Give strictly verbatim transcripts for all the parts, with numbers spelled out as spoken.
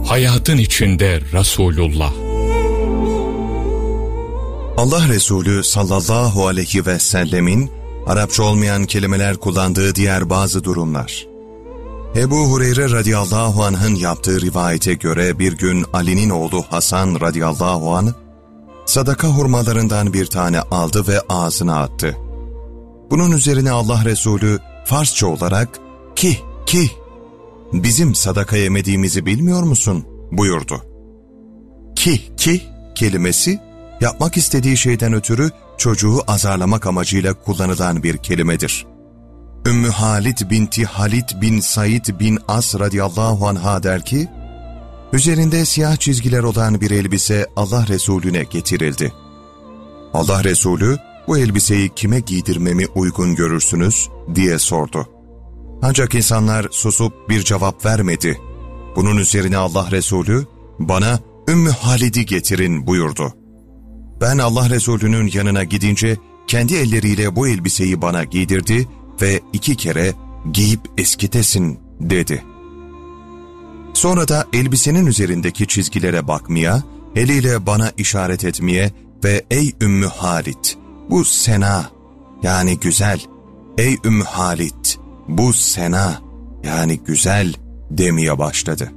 hayatın içinde Resulullah. Allah Resulü sallallahu aleyhi ve sellemin Arapça olmayan kelimeler kullandığı diğer bazı durumlar. Ebu Hureyre radıyallahu anh'ın yaptığı rivayete göre bir gün Ali'nin oğlu Hasan radıyallahu anh sadaka hurmalarından bir tane aldı ve ağzına attı. Bunun üzerine Allah Resulü Farsça olarak "Ki, ki, bizim sadaka yemediğimizi bilmiyor musun?" buyurdu. Ki, ki kelimesi yapmak istediği şeyden ötürü çocuğu azarlamak amacıyla kullanılan bir kelimedir. Ümmü Halid binti Halid bin Said bin As radıyallahu anha der ki, üzerinde siyah çizgiler olan bir elbise Allah Resulüne getirildi. Allah Resulü, bu elbiseyi kime giydirmemi uygun görürsünüz diye sordu. Ancak insanlar susup bir cevap vermedi. Bunun üzerine Allah Resulü, bana Ümmü Halid'i getirin buyurdu. Ben Allah Resulü'nün yanına gidince kendi elleriyle bu elbiseyi bana giydirdi ve iki kere giyip eskitesin dedi. Sonra da elbisenin üzerindeki çizgilere bakmaya, eliyle bana işaret etmeye ve ey Ümmü Halid, bu sena yani güzel, ey Ümmü Halid, bu sena yani güzel demeye başladı.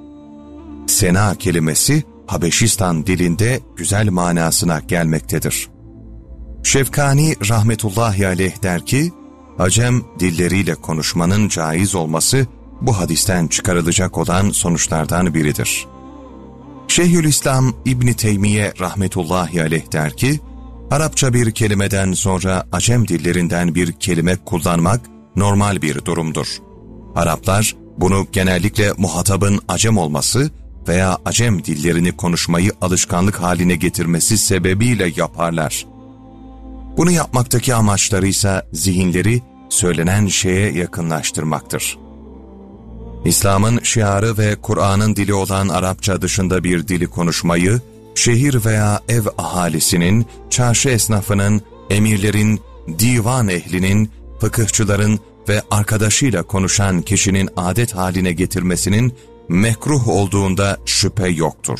Sena kelimesi Habeşistan dilinde güzel manasına gelmektedir. Şefkani rahmetullahi aleyh der ki, Acem dilleriyle konuşmanın caiz olması bu hadisten çıkarılacak olan sonuçlardan biridir. Şeyhülislam İbn Teymiye rahmetullahi aleyh der ki, Arapça bir kelimeden sonra Acem dillerinden bir kelime kullanmak normal bir durumdur. Araplar bunu genellikle muhatabın Acem olması veya Acem dillerini konuşmayı alışkanlık haline getirmesi sebebiyle yaparlar. Bunu yapmaktaki amaçları ise zihinleri söylenen şeye yakınlaştırmaktır. İslam'ın şiarı ve Kur'an'ın dili olan Arapça dışında bir dili konuşmayı, şehir veya ev ahalisinin, çarşı esnafının, emirlerin, divan ehlinin, fıkıhçıların ve arkadaşıyla konuşan kişinin adet haline getirmesinin mekruh olduğunda şüphe yoktur.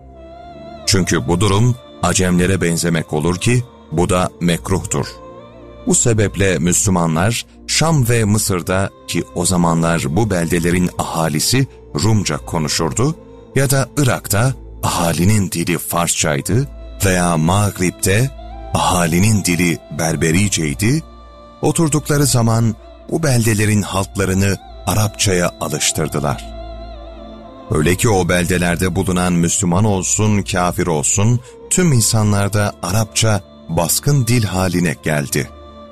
Çünkü bu durum Acemlere benzemek olur ki bu da mekruhtur. Bu sebeple Müslümanlar Şam ve Mısır'da, ki o zamanlar bu beldelerin ahalisi Rumca konuşurdu, ya da Irak'ta ahalinin dili Farsçaydı veya Mağrib'de ahalinin dili Berbericeydi, oturdukları zaman bu beldelerin halklarını Arapçaya alıştırdılar. Öyle ki o beldelerde bulunan Müslüman olsun, kafir olsun, tüm insanlarda Arapça baskın dil haline geldi.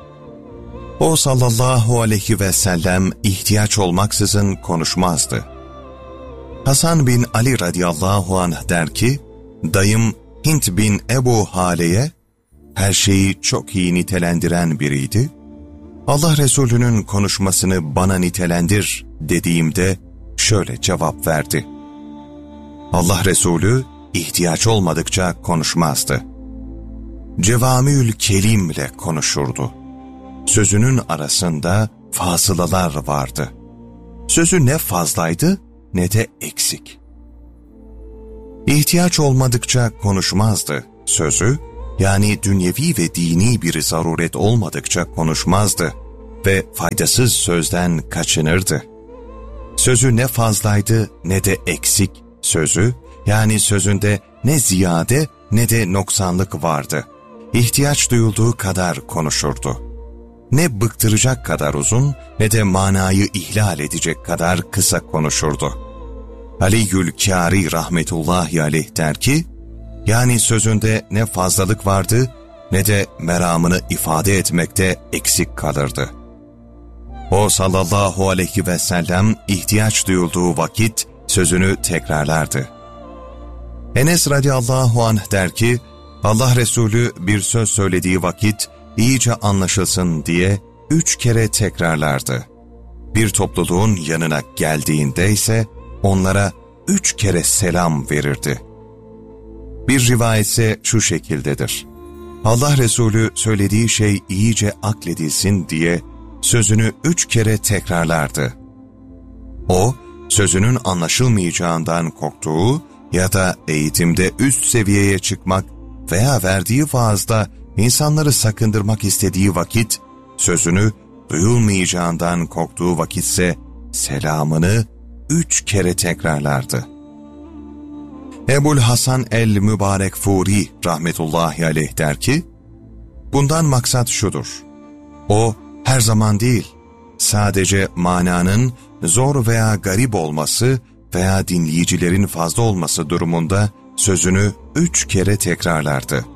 O sallallahu aleyhi ve sellem ihtiyaç olmaksızın konuşmazdı. Hasan bin Ali radıyallahu anh der ki, dayım Hint bin Ebu Hale'ye her şeyi çok iyi nitelendiren biriydi. Allah Resulü'nün konuşmasını bana nitelendir dediğimde şöyle cevap verdi. Allah Resulü ihtiyaç olmadıkça konuşmazdı. Cevamiül kelimle konuşurdu. Sözünün arasında fasılalar vardı. Sözü ne fazlaydı ne de eksik. İhtiyaç olmadıkça konuşmazdı. Sözü, yani dünyevi ve dini bir zaruret olmadıkça konuşmazdı ve faydasız sözden kaçınırdı. Sözü ne fazlaydı ne de eksik. Sözü, yani sözünde ne ziyade ne de noksanlık vardı. İhtiyaç duyulduğu kadar konuşurdu. Ne bıktıracak kadar uzun ne de manayı ihlal edecek kadar kısa konuşurdu. Ali'ül Kâri rahmetullahi aleyh der ki, yani sözünde ne fazlalık vardı ne de meramını ifade etmekte eksik kalırdı. O sallallahu aleyhi ve sellem ihtiyaç duyulduğu vakit sözünü tekrarlardı. Enes radıyallahu anh der ki, Allah Resulü bir söz söylediği vakit iyice anlaşılsın diye üç kere tekrarlardı. Bir topluluğun yanına geldiğinde ise onlara üç kere selam verirdi. Bir rivayetse şu şekildedir. Allah Resulü söylediği şey iyice akledilsin diye sözünü üç kere tekrarlardı. O, sözünün anlaşılmayacağından korktuğu ya da eğitimde üst seviyeye çıkmak veya verdiği vaazda insanları sakındırmak istediği vakit, sözünü duyulmayacağından korktuğu vakitse selamını üç kere tekrarlardı. Ebul Hasan el-Mübarekfuri rahmetullahi aleyh der ki, bundan maksat şudur: o her zaman değil, sadece mananın zor veya garip olması veya dinleyicilerin fazla olması durumunda sözünü üç kere tekrarlardı.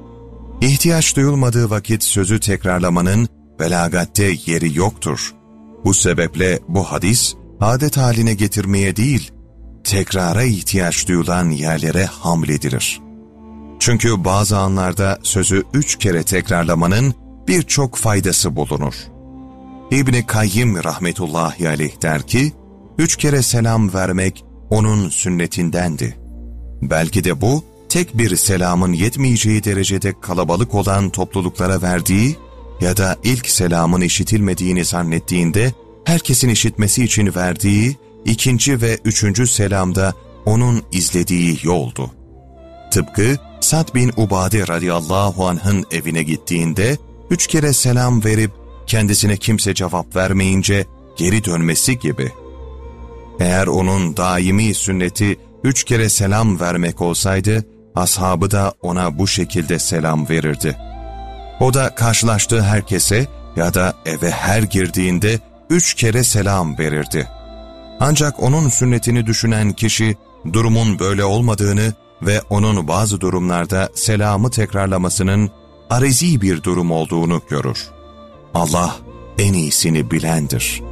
İhtiyaç duyulmadığı vakit sözü tekrarlamanın belagatte yeri yoktur. Bu sebeple bu hadis, adet haline getirmeye değil, tekrara ihtiyaç duyulan yerlere hamledilir. Çünkü bazı anlarda sözü üç kere tekrarlamanın birçok faydası bulunur. İbn-i Kayyim rahmetullahi aleyh der ki, üç kere selam vermek onun sünnetindendi. Belki de bu, tek bir selamın yetmeyeceği derecede kalabalık olan topluluklara verdiği ya da ilk selamın işitilmediğini zannettiğinde herkesin işitmesi için verdiği ikinci ve üçüncü selamda onun izlediği yoldu. Tıpkı Sa'd bin Ubade radıyallahu anh'ın evine gittiğinde üç kere selam verip kendisine kimse cevap vermeyince geri dönmesi gibi. Eğer onun daimi sünneti üç kere selam vermek olsaydı, ashabı da ona bu şekilde selam verirdi. O da karşılaştığı herkese ya da eve her girdiğinde üç kere selam verirdi. Ancak onun sünnetini düşünen kişi durumun böyle olmadığını ve onun bazı durumlarda selamı tekrarlamasının arizi bir durum olduğunu görür. Allah en iyisini bilendir.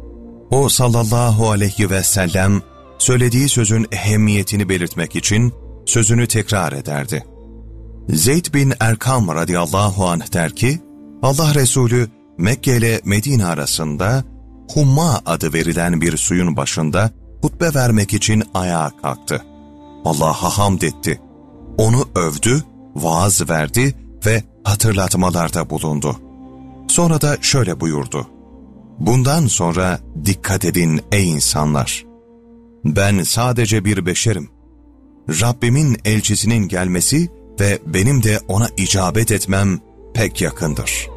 O sallallahu aleyhi ve sellem söylediği sözün ehemmiyetini belirtmek için sözünü tekrar ederdi. Zeyd bin Erkam radıyallahu anh der ki, Allah Resulü Mekke ile Medine arasında Humma adı verilen bir suyun başında hutbe vermek için ayağa kalktı. Allah'a hamd etti. Onu övdü, vaaz verdi ve hatırlatmalarda bulundu. Sonra da şöyle buyurdu: bundan sonra dikkat edin ey insanlar! Ben sadece bir beşerim. Rabbimin elçisinin gelmesi ve benim de ona icabet etmem pek yakındır.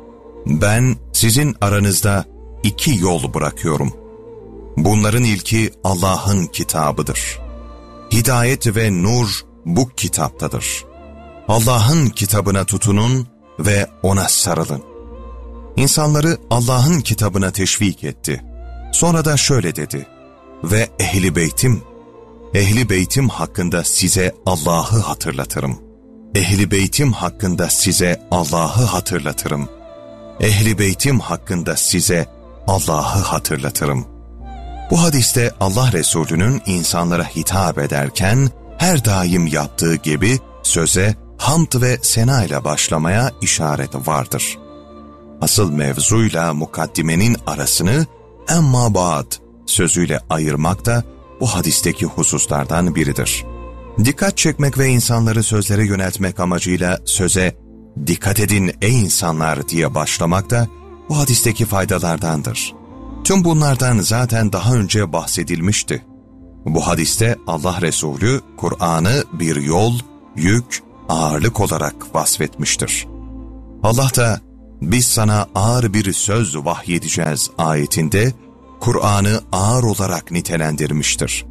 Ben sizin aranızda iki yol bırakıyorum. Bunların ilki Allah'ın kitabıdır. Hidayet ve nur bu kitaptadır. Allah'ın kitabına tutunun ve ona sarılın. İnsanları Allah'ın kitabına teşvik etti. Sonra da şöyle dedi: ve ehli beytim, ehli beytim hakkında size Allah'ı hatırlatırım. Ehli beytim hakkında size Allah'ı hatırlatırım. Ehli beytim hakkında size Allah'ı hatırlatırım. Bu hadiste Allah Resulü'nün insanlara hitap ederken her daim yaptığı gibi söze hamd ve sena ile başlamaya işaret vardır. Asıl mevzuyla mukaddimenin arasını emma ba'd sözüyle ayırmak da bu hadisteki hususlardan biridir. Dikkat çekmek ve insanları sözlere yöneltmek amacıyla söze dikkat edin ey insanlar diye başlamak da bu hadisteki faydalardandır. Tüm bunlardan zaten daha önce bahsedilmişti. Bu hadiste Allah Resulü Kur'an'ı bir yol, yük, ağırlık olarak vasfetmiştir. Allah da biz sana ağır bir söz vahyedeceğiz ayetinde Kur'an'ı ağır olarak nitelendirmiştir.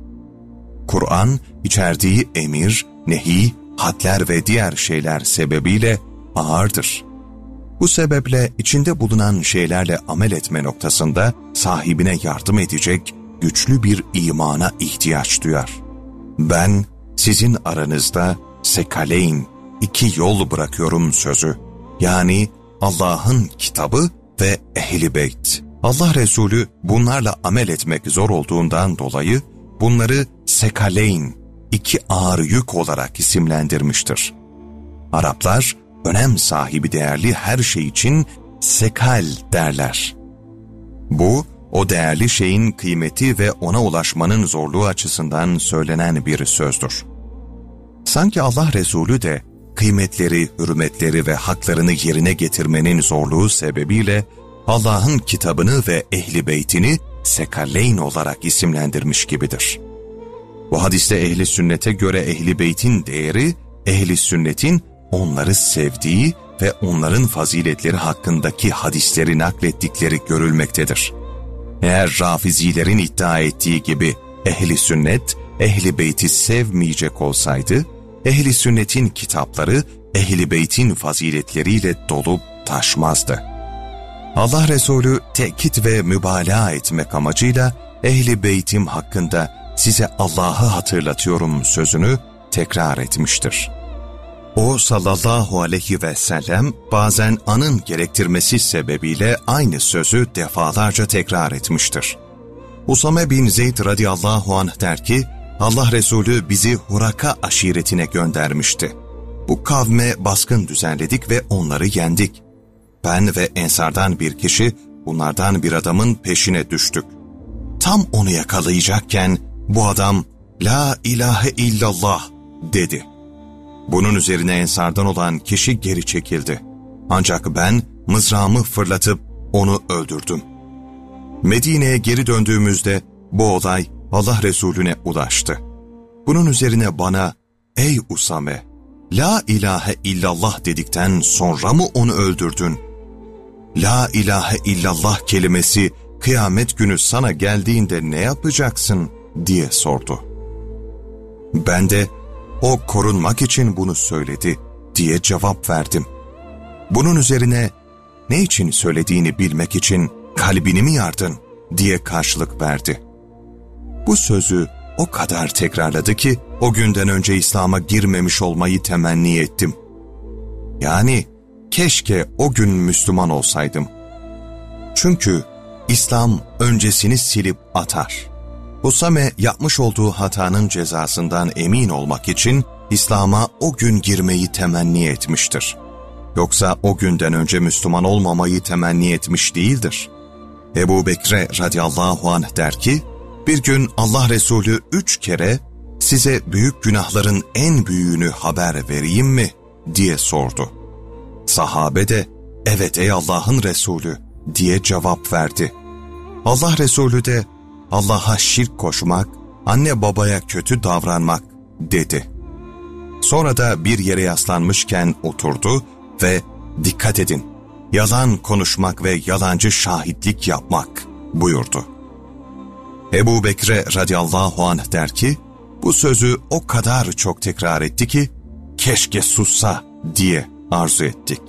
Kur'an içerdiği emir, nehi, hadler ve diğer şeyler sebebiyle ağırdır. Bu sebeple içinde bulunan şeylerle amel etme noktasında sahibine yardım edecek güçlü bir imana ihtiyaç duyar. Ben sizin aranızda sekaleyn, iki yol bırakıyorum sözü, yani Allah'ın kitabı ve ehl-i beyt. Allah Resulü bunlarla amel etmek zor olduğundan dolayı bunları sekaleyn, iki ağır yük olarak isimlendirmiştir. Araplar önem sahibi değerli her şey için sekal derler. Bu, o değerli şeyin kıymeti ve ona ulaşmanın zorluğu açısından söylenen bir sözdür. Sanki Allah Resulü de kıymetleri, hürmetleri ve haklarını yerine getirmenin zorluğu sebebiyle Allah'ın kitabını ve ehli beytini Sekaleyn olarak isimlendirmiş gibidir. Bu hadiste ehli sünnete göre ehli beytin değeri, ehli sünnetin onları sevdiği ve onların faziletleri hakkındaki hadisleri naklettikleri görülmektedir. Eğer Rafizilerin iddia ettiği gibi ehli sünnet, ehli beyti sevmeyecek olsaydı, ehli sünnetin kitapları ehli beytin faziletleriyle dolup taşmazdı. Allah Resulü tekit ve mübalağa etmek amacıyla ehli beytim hakkında size Allah'ı hatırlatıyorum sözünü tekrar etmiştir. O sallallahu aleyhi ve sellem bazen anın gerektirmesi sebebiyle aynı sözü defalarca tekrar etmiştir. Usame bin Zeyd radıyallahu anh der ki, Allah Resulü bizi Huraka aşiretine göndermişti. Bu kavme baskın düzenledik ve onları yendik. Ben ve Ensardan bir kişi bunlardan bir adamın peşine düştük. Tam onu yakalayacakken bu adam "La ilahe illallah" dedi. Bunun üzerine Ensardan olan kişi geri çekildi. Ancak ben mızrağımı fırlatıp onu öldürdüm. Medine'ye geri döndüğümüzde bu olay Allah Resulüne ulaştı. Bunun üzerine bana "Ey Usame, La ilahe illallah dedikten sonra mı onu öldürdün? La ilahe illallah kelimesi kıyamet günü sana geldiğinde ne yapacaksın?" diye sordu. Ben de "O korunmak için bunu söyledi" diye cevap verdim. Bunun üzerine "Ne için söylediğini bilmek için kalbini mi yardın?" diye karşılık verdi. Bu sözü o kadar tekrarladı ki o günden önce İslam'a girmemiş olmayı temenni ettim. Yani keşke o gün Müslüman olsaydım. Çünkü İslam öncesini silip atar. Usame yapmış olduğu hatanın cezasından emin olmak için İslam'a o gün girmeyi temenni etmiştir. Yoksa o günden önce Müslüman olmamayı temenni etmiş değildir. Ebu Bekre radıyallahu anh der ki, bir gün Allah Resulü üç kere "Size büyük günahların en büyüğünü haber vereyim mi?" diye sordu. Sahabe de "Evet ey Allah'ın Resulü" diye cevap verdi. Allah Resulü de "Allah'a şirk koşmak, anne babaya kötü davranmak" dedi. Sonra da bir yere yaslanmışken oturdu ve "Dikkat edin, yalan konuşmak ve yalancı şahitlik yapmak" buyurdu. Ebu Bekre radıyallahu anh der ki, bu sözü o kadar çok tekrar etti ki, keşke sussa diye arzu ettik.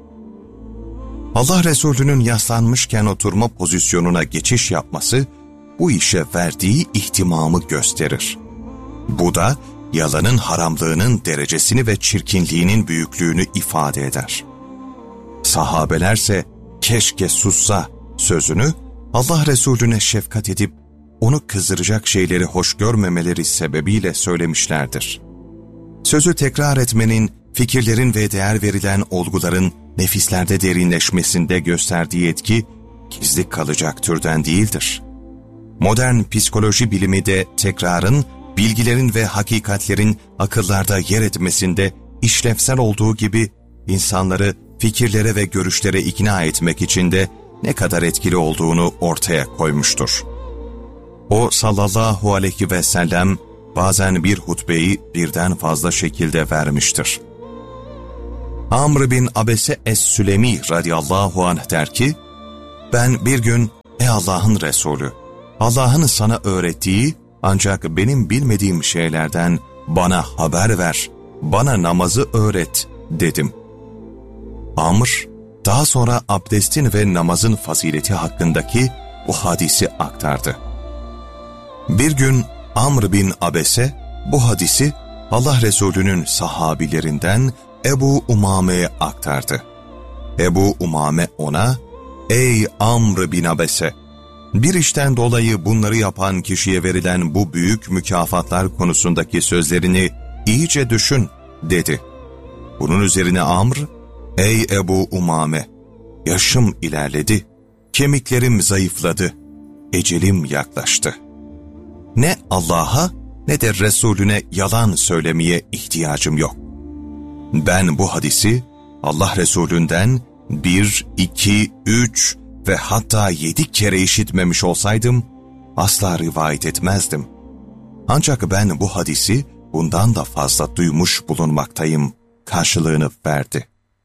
Allah Resulü'nün yaslanmışken oturma pozisyonuna geçiş yapması, bu işe verdiği ihtimamı gösterir. Bu da yalanın haramlığının derecesini ve çirkinliğinin büyüklüğünü ifade eder. Sahabelerse "Keşke sussa" sözünü Allah Resulüne şefkat edip onu kızdıracak şeyleri hoş görmemeleri sebebiyle söylemişlerdir. Sözü tekrar etmenin, fikirlerin ve değer verilen olguların nefislerde derinleşmesinde gösterdiği etki, gizli kalacak türden değildir. Modern psikoloji bilimi de tekrarın, bilgilerin ve hakikatlerin akıllarda yer etmesinde işlevsel olduğu gibi, insanları fikirlere ve görüşlere ikna etmek için de ne kadar etkili olduğunu ortaya koymuştur. O sallallahu aleyhi ve sellem bazen bir hutbeyi birden fazla şekilde vermiştir. Amr bin Abese Es-Sülemi radıyallahu anh der ki, ben bir gün "Ey Allah'ın Resulü, Allah'ın sana öğrettiği ancak benim bilmediğim şeylerden bana haber ver, bana namazı öğret" dedim. Amr, daha sonra abdestin ve namazın fazileti hakkındaki bu hadisi aktardı. Bir gün Amr bin Abese bu hadisi Allah Resulü'nün sahabilerinden Ebu Umame'ye aktardı. Ebu Umame ona, "Ey Amr bin Abese, bir işten dolayı bunları yapan kişiye verilen bu büyük mükafatlar konusundaki sözlerini iyice düşün" dedi. Bunun üzerine Amr, "Ey Ebu Umame, yaşım ilerledi, kemiklerim zayıfladı, ecelim yaklaştı. Ne Allah'a ne de Resulüne yalan söylemeye ihtiyacım yok. Ben bu hadisi Allah Resulünden bir, iki, üç, ve hatta yedi kere işitmemiş olsaydım asla rivayet etmezdim. Ancak ben bu hadisi bundan da fazla duymuş bulunmaktayım karşılığını verdi.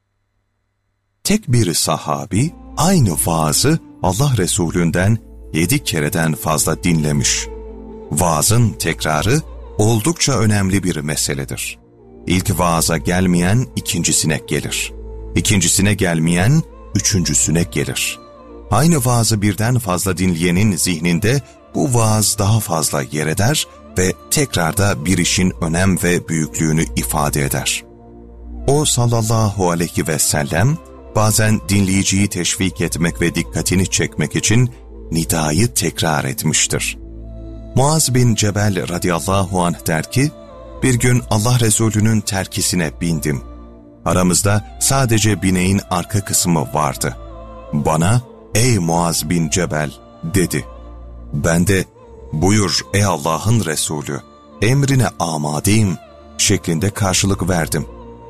Tek bir sahabi aynı vaazı Allah Resulü'nden yedi kereden fazla dinlemiş. Vaazın tekrarı oldukça önemli bir meseledir. İlk vaaza gelmeyen ikincisine gelir. İkincisine gelmeyen üçüncüsüne gelir. Aynı vaazı birden fazla dinleyenin zihninde bu vaaz daha fazla yer eder ve tekrarda bir işin önem ve büyüklüğünü ifade eder. O sallallahu aleyhi ve sellem bazen dinleyiciyi teşvik etmek ve dikkatini çekmek için nidayı tekrar etmiştir. Muaz bin Cebel radıyallahu anh der ki, bir gün Allah Resulü'nün terkisine bindim. Aramızda sadece bineğin arka kısmı vardı. Bana, ey Muaz bin Cebel dedi. Ben de, buyur ey Allah'ın Resulü, emrine amadeyim şeklinde karşılık verdim.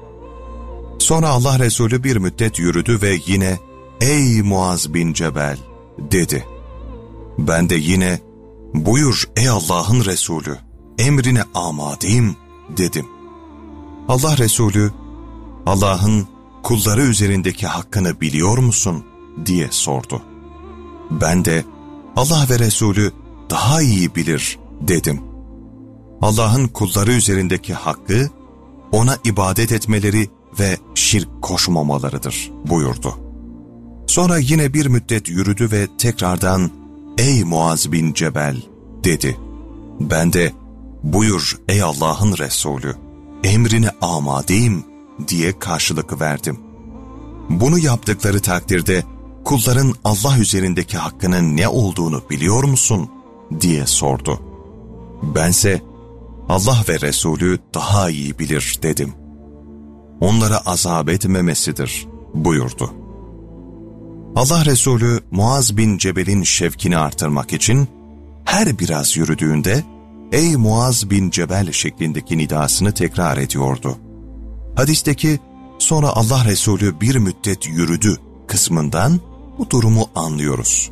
Sonra Allah Resulü bir müddet yürüdü ve yine, ey Muaz bin Cebel dedi. Ben de yine, buyur ey Allah'ın Resulü, emrine amadeyim dedim. Allah Resulü, Allah'ın kulları üzerindeki hakkını biliyor musun diye sordu. Ben de, Allah ve Resulü daha iyi bilir dedim. Allah'ın kulları üzerindeki hakkı, ona ibadet etmeleri ve şirk koşmamalarıdır buyurdu. Sonra yine bir müddet yürüdü ve tekrardan, ey Muaz bin Cebel dedi. Ben de, buyur ey Allah'ın Resulü, emrine amadeyim diye karşılık verdim. Bunu yaptıkları takdirde kulların Allah üzerindeki hakkının ne olduğunu biliyor musun diye sordu. Bense Allah ve Resulü daha iyi bilir dedim. Onlara azap etmemesidir buyurdu. Allah Resulü Muaz bin Cebel'in şevkini artırmak için her biraz yürüdüğünde ey Muaz bin Cebel şeklindeki nidasını tekrar ediyordu. Hadisteki sonra Allah Resulü bir müddet yürüdü kısmından bu durumu anlıyoruz.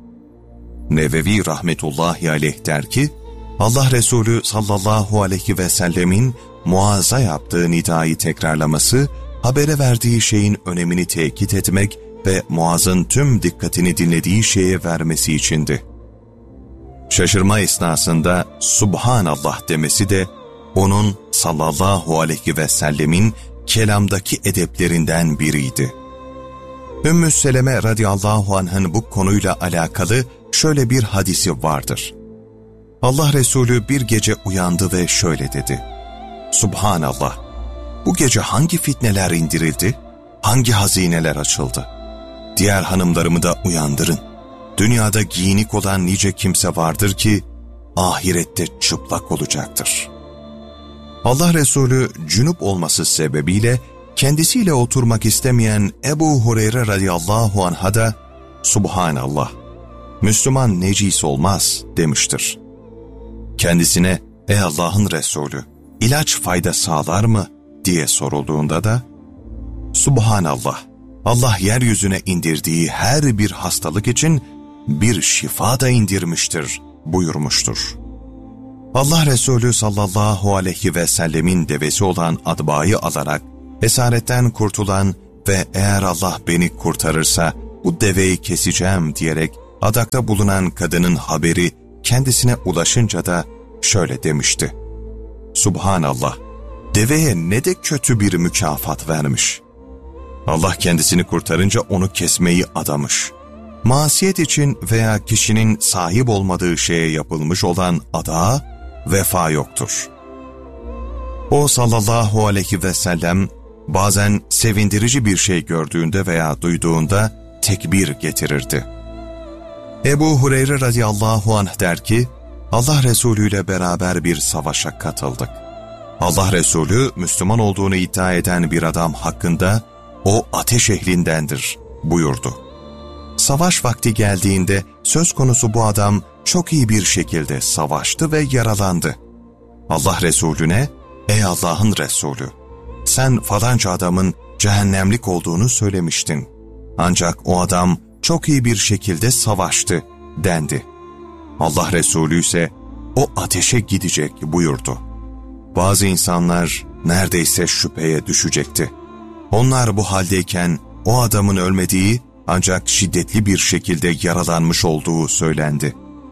Nevevi rahmetullahi aleyh der ki, Allah Resulü sallallahu aleyhi ve sellemin Muaz'a yaptığı nidayı tekrarlaması, habere verdiği şeyin önemini tekit etmek ve Muaz'ın tüm dikkatini dinlediği şeye vermesi içindi. Şaşırma esnasında Subhanallah demesi de onun sallallahu aleyhi ve sellemin kelamdaki edeplerinden biriydi. Ümmü Seleme radıyallahu anh'ın bu konuyla alakalı şöyle bir hadisi vardır. Allah Resulü bir gece uyandı ve şöyle dedi. Subhanallah, bu gece hangi fitneler indirildi, hangi hazineler açıldı? Diğer hanımlarımı da uyandırın. Dünyada giyinik olan nice kimse vardır ki ahirette çıplak olacaktır. Allah Resulü cünüp olması sebebiyle kendisiyle oturmak istemeyen Ebu Hureyre radıyallahu anh'a da Subhanallah, Müslüman necis olmaz demiştir. Kendisine ey Allah'ın Resulü, ilaç fayda sağlar mı diye sorulduğunda da Subhanallah, Allah yeryüzüne indirdiği her bir hastalık için bir şifa da indirmiştir buyurmuştur. Allah Resulü sallallahu aleyhi ve sellemin devesi olan Adba'yı alarak esaretten kurtulan ve eğer Allah beni kurtarırsa bu deveyi keseceğim diyerek adakta bulunan kadının haberi kendisine ulaşınca da şöyle demişti. Subhanallah, deveye ne de kötü bir mükafat vermiş. Allah kendisini kurtarınca onu kesmeyi adamış. Masiyet için veya kişinin sahip olmadığı şeye yapılmış olan adağa vefa yoktur. O sallallahu aleyhi ve sellem bazen sevindirici bir şey gördüğünde veya duyduğunda tekbir getirirdi. Ebu Hureyre radıyallahu anh der ki, Allah Resulü ile beraber bir savaşa katıldık. Allah Resulü Müslüman olduğunu iddia eden bir adam hakkında o ateş ehlindendir buyurdu. Savaş vakti geldiğinde söz konusu bu adam çok iyi bir şekilde savaştı ve yaralandı. Allah Resulüne, ey Allah'ın Resulü, sen falanca adamın cehennemlik olduğunu söylemiştin. Ancak o adam çok iyi bir şekilde savaştı dendi. Allah Resulü ise o ateşe gidecek buyurdu. Bazı insanlar neredeyse şüpheye düşecekti. Onlar bu haldeyken o adamın ölmediği ancak şiddetli bir şekilde yaralanmış olduğu söylendi.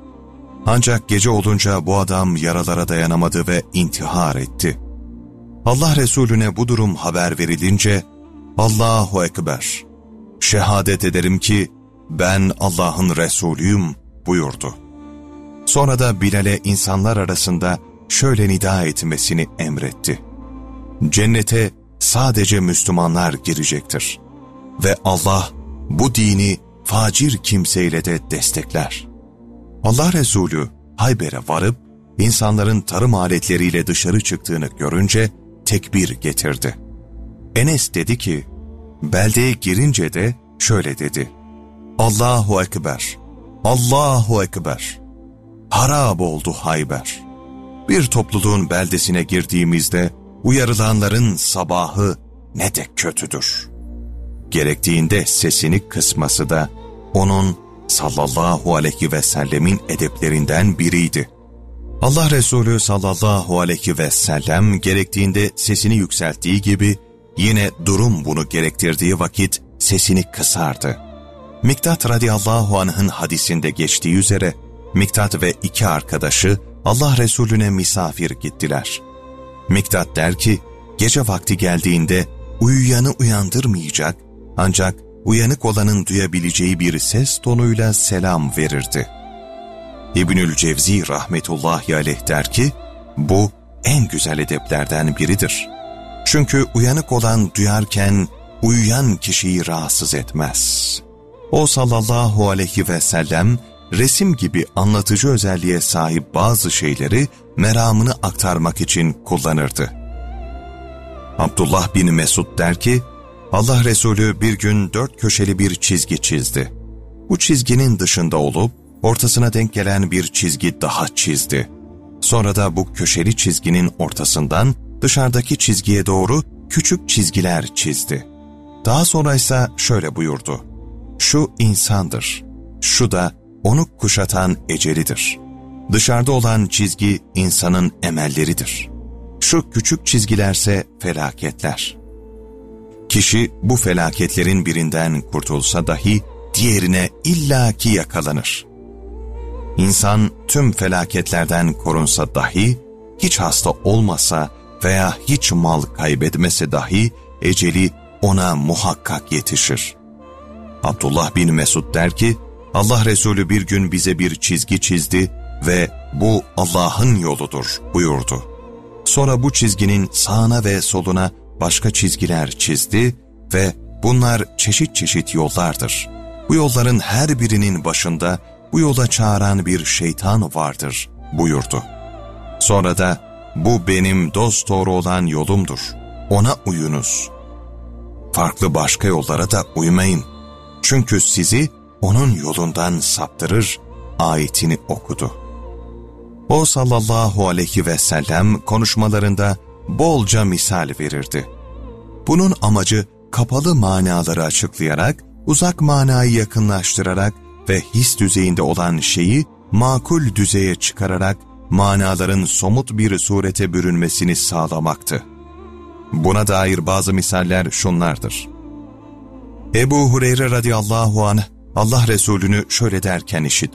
Ancak gece olunca bu adam yaralara dayanamadı ve intihar etti. Allah Resulüne bu durum haber verilince Allahu Ekber, şehadet ederim ki ben Allah'ın Resulüyüm buyurdu. Sonra da Bilal'e insanlar arasında şöyle nida etmesini emretti. Cennete sadece Müslümanlar girecektir ve Allah bu dini facir kimseyle de destekler. Allah Resulü Hayber'e varıp insanların tarım aletleriyle dışarı çıktığını görünce tekbir getirdi. Enes dedi ki, beldeye girince de şöyle dedi. Allahu Ekber, Allahu Ekber. Harap oldu Hayber. Bir topluluğun beldesine girdiğimizde uyarılanların sabahı ne de kötüdür. Gerektiğinde sesini kısması da onun sallallahu aleyhi ve sellemin edeplerinden biriydi. Allah Resulü sallallahu aleyhi ve sellem gerektiğinde sesini yükselttiği gibi yine durum bunu gerektirdiği vakit sesini kısardı. Miktat radıyallahu anh'ın hadisinde geçtiği üzere Miktat ve iki arkadaşı Allah Resulüne misafir gittiler. Miktat der ki, gece vakti geldiğinde uyuyanı uyandırmayacak ancak uyanık olanın duyabileceği bir ses tonuyla selam verirdi. İbnül Cevzi rahmetullahi aleyh der ki, bu en güzel edeplerden biridir. Çünkü uyanık olan duyarken uyuyan kişiyi rahatsız etmez. O sallallahu aleyhi ve sellem resim gibi anlatıcı özelliğe sahip bazı şeyleri meramını aktarmak için kullanırdı. Abdullah bin Mesud der ki, Allah Resulü bir gün dört köşeli bir çizgi çizdi. Bu çizginin dışında olup ortasına denk gelen bir çizgi daha çizdi. Sonra da bu köşeli çizginin ortasından dışarıdaki çizgiye doğru küçük çizgiler çizdi. Daha sonra ise şöyle buyurdu. Şu insandır, şu da onu kuşatan ecelidir. Dışarıda olan çizgi insanın emelleridir. Şu küçük çizgilerse felaketler. Kişi bu felaketlerin birinden kurtulsa dahi diğerine illaki yakalanır. İnsan tüm felaketlerden korunsa dahi, hiç hasta olmasa veya hiç mal kaybetmese dahi eceli ona muhakkak yetişir. Abdullah bin Mesud der ki, Allah Resulü bir gün bize bir çizgi çizdi ve bu Allah'ın yoludur buyurdu. Sonra bu çizginin sağına ve soluna başka çizgiler çizdi ve bunlar çeşit çeşit yollardır. Bu yolların her birinin başında bu yola çağıran bir şeytan vardır buyurdu. Sonra da bu benim dosdoğru olan yolumdur, ona uyunuz. Farklı başka yollara da uymayın. Çünkü sizi onun yolundan saptırır ayetini okudu. O sallallahu aleyhi ve sellem konuşmalarında bolca misal verirdi. Bunun amacı kapalı manaları açıklayarak, uzak manayı yakınlaştırarak ve his düzeyinde olan şeyi makul düzeye çıkararak manaların somut bir surete bürünmesini sağlamaktı. Buna dair bazı misaller şunlardır. Ebu Hureyre radıyallahu anh Allah Resulü'nü şöyle derken işitmiştir.